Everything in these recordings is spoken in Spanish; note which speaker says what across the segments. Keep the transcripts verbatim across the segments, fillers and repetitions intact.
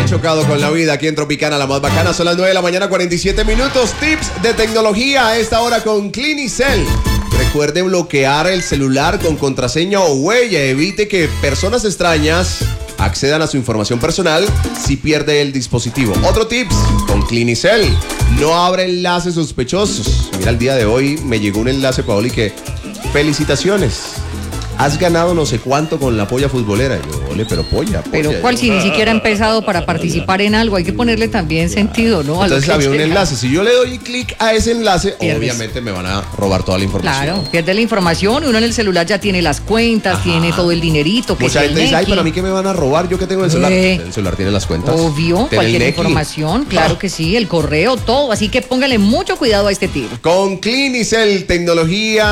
Speaker 1: chocado con la vida aquí en Tropicana, la más bacana. Son las nueve de la mañana, cuarenta y siete minutos. Tips de tecnología a esta hora con Clinicel. Recuerde bloquear el celular con contraseña o huella. Evite que personas extrañas accedan a su información personal si pierde el dispositivo. Otro tips con Clinicel. No abre enlaces sospechosos. Mira, el día de hoy me llegó un enlace, Paoli, que felicitaciones. Has ganado no sé cuánto con la polla futbolera. Yo, ole, pero polla, polla.
Speaker 2: Pero cuál, si ni siquiera ha empezado para participar en algo, hay que ponerle también sentido, ¿no?
Speaker 1: Entonces había un enlace. Si yo le doy clic a ese enlace, pierdes. Obviamente me van a robar toda la información.
Speaker 2: Claro, pierde la información. Uno en el celular ya tiene las cuentas, Ajá. tiene todo el dinerito. Que
Speaker 1: Mucha gente dice, ay, pero a mí que me van a robar, yo que tengo en el celular. Eh, el celular tiene las cuentas.
Speaker 2: Obvio, cualquier información, claro ah. que sí, el correo, todo. Así que póngale mucho cuidado a este tip.
Speaker 1: Con Clinicel, tecnología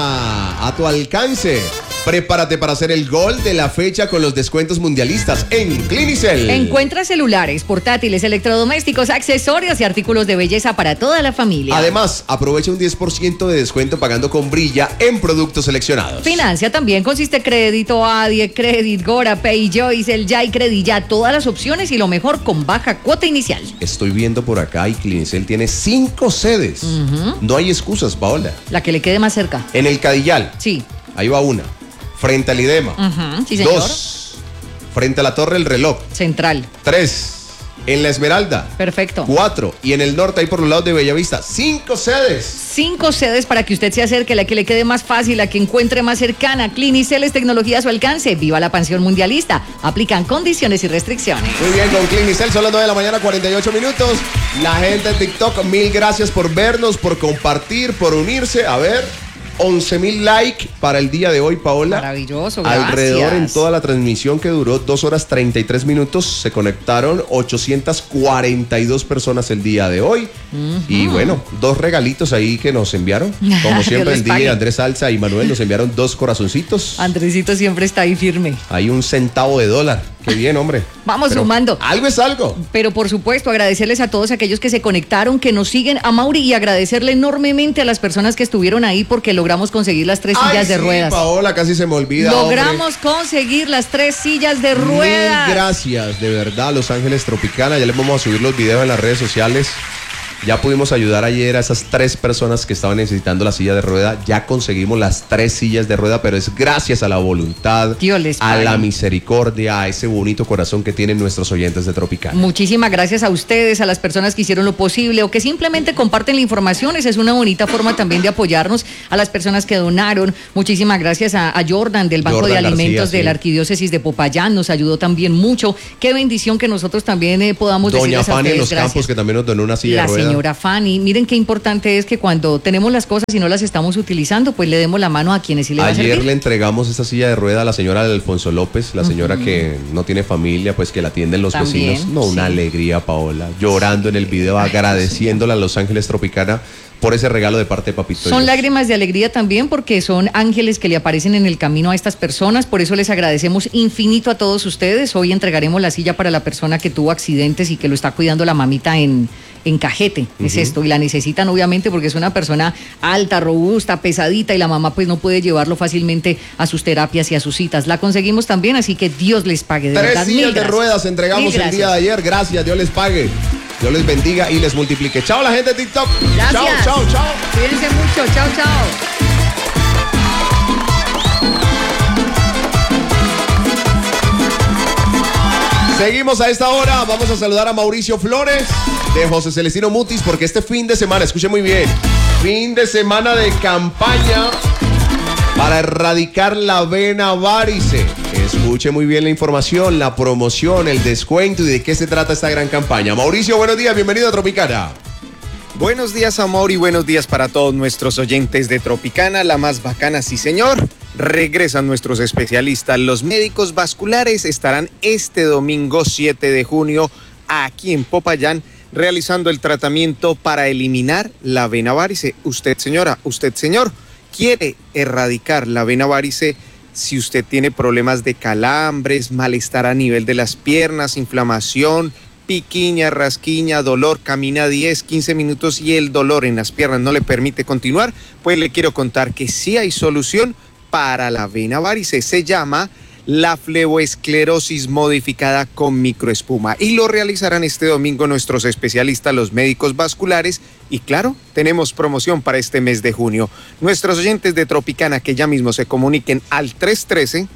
Speaker 1: a tu alcance. Prepárate para hacer el gol de la fecha con los descuentos mundialistas en Clinicel.
Speaker 2: Encuentra celulares, portátiles, electrodomésticos, accesorios y artículos de belleza para toda la familia.
Speaker 1: Además, aprovecha un diez por ciento de descuento pagando con Brilla en productos seleccionados.
Speaker 2: Financia también consiste crédito, Adie, Credit, Gora, Pay, Joyce, el Ya y Credit Ya, todas las opciones y lo mejor con baja cuota inicial.
Speaker 1: Estoy viendo por acá y Clinicel tiene cinco sedes. Uh-huh. No hay excusas, Paola.
Speaker 2: La que le quede más cerca.
Speaker 1: En el Cadillal.
Speaker 2: Sí.
Speaker 1: Ahí va una. Frente al IDEMA.
Speaker 2: Uh-huh, sí, señor.
Speaker 1: Dos. Frente a la Torre El Reloj.
Speaker 2: Central.
Speaker 1: Tres. En la Esmeralda.
Speaker 2: Perfecto.
Speaker 1: Cuatro. Y en el norte, ahí por los lados de Bellavista. Cinco sedes.
Speaker 2: Cinco sedes para que usted se acerque, la que le quede más fácil, la que encuentre más cercana. Clinicel es tecnología a su alcance. Viva la pensión mundialista. Aplican condiciones y restricciones.
Speaker 1: Muy bien, con Clinicel son las nueve de la mañana, cuarenta y ocho minutos. La gente de TikTok, mil gracias por vernos, por compartir, por unirse. A ver... once mil likes para el día de hoy, Paola.
Speaker 2: Maravilloso, gracias.
Speaker 1: Alrededor en toda la transmisión que duró dos horas treinta y tres minutos, se conectaron ochocientas cuarenta y dos personas el día de hoy. Uh-huh. Y bueno, dos regalitos ahí que nos enviaron. Como siempre, el D J Andrés Salsa y Manuel nos enviaron dos corazoncitos.
Speaker 2: Andresito siempre está ahí firme.
Speaker 1: Hay un centavo de dólar. Qué bien, hombre.
Speaker 2: Vamos
Speaker 1: Pero
Speaker 2: sumando.
Speaker 1: Algo es algo.
Speaker 2: Pero por supuesto, agradecerles a todos aquellos que se conectaron, que nos siguen, a Mauri, y agradecerle enormemente a las personas que estuvieron ahí porque logramos conseguir las tres
Speaker 1: Ay,
Speaker 2: sillas de
Speaker 1: sí,
Speaker 2: ruedas.
Speaker 1: Paola, casi se me olvida.
Speaker 2: Logramos
Speaker 1: hombre.
Speaker 2: conseguir las tres sillas de ruedas.
Speaker 1: Mil gracias, de verdad, Los Ángeles Tropicana. Ya les vamos a subir los videos en las redes sociales. Ya pudimos ayudar ayer a esas tres personas que estaban necesitando la silla de rueda. Ya conseguimos las tres sillas de rueda, pero es gracias a la voluntad,
Speaker 2: Dios les
Speaker 1: a
Speaker 2: pague.
Speaker 1: la misericordia, a ese bonito corazón que tienen nuestros oyentes de Tropicana.
Speaker 2: Muchísimas gracias a ustedes, a las personas que hicieron lo posible o que simplemente comparten la información. Esa es una bonita forma también de apoyarnos. A las personas que donaron, muchísimas gracias a, a Jordan del Banco
Speaker 1: Jordan
Speaker 2: de Alimentos
Speaker 1: García,
Speaker 2: de
Speaker 1: sí.
Speaker 2: la Arquidiócesis de Popayán. Nos ayudó también mucho. Qué bendición que nosotros también eh, podamos
Speaker 1: Doña
Speaker 2: decirles a
Speaker 1: Fanny en
Speaker 2: ustedes
Speaker 1: los
Speaker 2: gracias.
Speaker 1: Campos, que también nos donó una silla
Speaker 2: La
Speaker 1: de rueda.
Speaker 2: señora Fanny, miren qué importante es que cuando tenemos las cosas y no las estamos utilizando, pues le demos la mano a quienes sí le va a servir.
Speaker 1: Ayer le entregamos esa silla de rueda a la señora de Alfonso López, la señora uh-huh. que no tiene familia, pues que la atienden los
Speaker 2: También,
Speaker 1: vecinos. No, una
Speaker 2: sí.
Speaker 1: alegría, Paola. Llorando en el video,
Speaker 2: Ay,
Speaker 1: agradeciéndole a Los Ángeles Tropicana por ese regalo de parte de Papito
Speaker 2: Son
Speaker 1: Dios.
Speaker 2: lágrimas de alegría también porque son ángeles que le aparecen en el camino a estas personas. Por eso les agradecemos infinito a todos ustedes. Hoy entregaremos la silla para la persona que tuvo accidentes y que lo está cuidando la mamita en, en Cajete. Uh-huh. Es esto. Y la necesitan obviamente porque es una persona alta, robusta, pesadita y la mamá pues no puede llevarlo fácilmente a sus terapias y a sus citas. La conseguimos también, así que Dios les pague. De
Speaker 1: Tres
Speaker 2: verdad,
Speaker 1: sillas de ruedas entregamos el día de ayer. Gracias, Dios les pague. Dios les bendiga y les multiplique. Chao la gente de TikTok.
Speaker 2: Gracias.
Speaker 1: Chao, chao, chao.
Speaker 2: Cuídense mucho. Chao, chao.
Speaker 1: Seguimos a esta hora. Vamos a saludar a Mauricio Flores de José Celestino Mutis porque este fin de semana, escuche muy bien, fin de semana de campaña para erradicar la vena varice. Escuche muy bien la información, la promoción, el descuento y de qué se trata esta gran campaña. Mauricio, buenos días, bienvenido a Tropicana.
Speaker 3: Buenos días, amor, y buenos días para todos nuestros oyentes de Tropicana, la más bacana, sí señor. Regresan nuestros especialistas. Los médicos vasculares estarán este domingo siete de junio aquí en Popayán realizando el tratamiento para eliminar la vena varice. Usted, señora, usted, señor, quiere erradicar la vena varice. Si usted tiene problemas de calambres, malestar a nivel de las piernas, inflamación, piquiña, rasquiña, dolor, camina diez, quince minutos y el dolor en las piernas no le permite continuar, pues le quiero contar que sí hay solución para la vena varice. Se llama la fleboesclerosis modificada con microespuma. Y lo realizarán este domingo nuestros especialistas, los médicos vasculares. Y claro, tenemos promoción para este mes de junio. Nuestros oyentes de Tropicana que ya mismo se comuniquen al tres uno tres,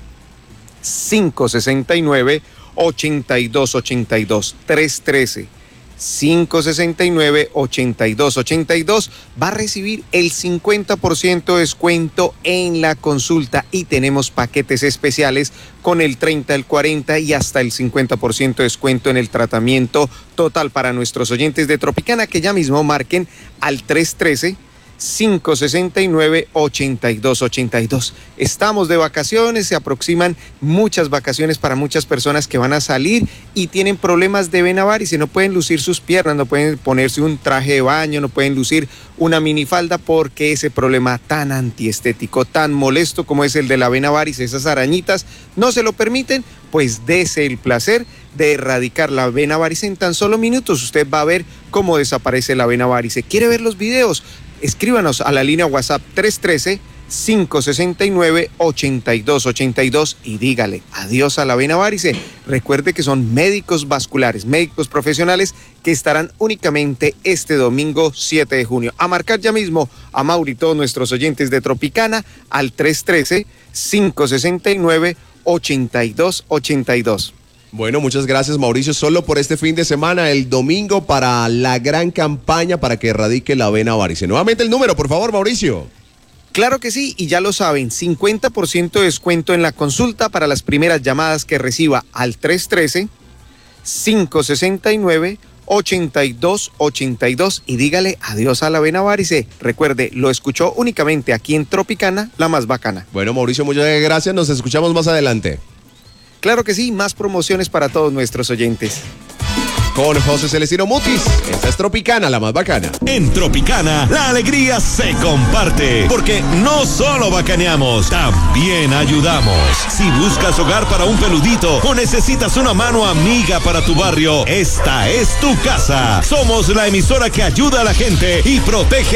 Speaker 3: cinco seis nueve, ocho dos ocho dos. tres uno tres, cinco seis nueve, ocho dos ocho dos, va a recibir el cincuenta por ciento de descuento en la consulta y tenemos paquetes especiales con el treinta, el cuarenta y hasta el cincuenta por ciento de descuento en el tratamiento total para nuestros oyentes de Tropicana que ya mismo marquen al tres uno tres, cinco seis nueve, ocho dos ocho dos. Estamos de vacaciones, se aproximan muchas vacaciones para muchas personas que van a salir y tienen problemas de vena varice, no pueden lucir sus piernas, no pueden ponerse un traje de baño, no pueden lucir una minifalda porque ese problema tan antiestético, tan molesto como es el de la vena varice, esas arañitas, no se lo permiten. Pues dese el placer de erradicar la vena varice en tan solo minutos. Usted va a ver cómo desaparece la vena varice. ¿Quiere ver los videos? Escríbanos a la línea WhatsApp tres uno tres, cinco seis nueve, ocho dos ocho dos y dígale adiós a la vena varice. Recuerde que son médicos vasculares, médicos profesionales que estarán únicamente este domingo siete de junio. A marcar ya mismo a Mauri y todos nuestros oyentes de Tropicana al tres uno tres, cinco seis nueve, ocho dos ocho dos.
Speaker 1: Bueno, muchas gracias, Mauricio. Solo por este fin de semana, el domingo, para la gran campaña para que erradique la vena varice. Nuevamente el número, por favor, Mauricio.
Speaker 3: Claro que sí, y ya lo saben, cincuenta por ciento de descuento en la consulta para las primeras llamadas que reciba al tres uno tres, cinco seis nueve, ocho dos ocho dos y dígale adiós a la vena varice. Recuerde, lo escuchó únicamente aquí en Tropicana, la más bacana.
Speaker 1: Bueno, Mauricio, muchas gracias. Nos escuchamos más adelante.
Speaker 3: Claro que sí, más promociones para todos nuestros oyentes.
Speaker 1: Con José Celestino Mutis, esta es Tropicana, la más bacana.
Speaker 4: En Tropicana, la alegría se comparte, porque no solo bacaneamos, también ayudamos. Si buscas hogar para un peludito o necesitas una mano amiga para tu barrio, esta es tu casa. Somos la emisora que ayuda a la gente y protege